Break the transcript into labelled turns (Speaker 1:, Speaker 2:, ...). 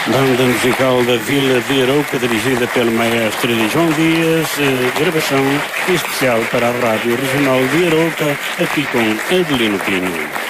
Speaker 1: Banda musical da Vila de Arouca, dirigida pelo maestro João Dias, gravação especial para a Rádio Regional de Arouca, aqui com Adelino Pinho.